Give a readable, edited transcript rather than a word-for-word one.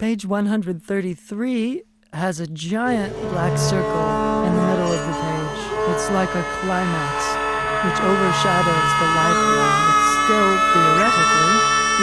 Page 133 has a giant black circle in the middle of the page. It's like a climax, which overshadows the lifeline. It's still, theoretically,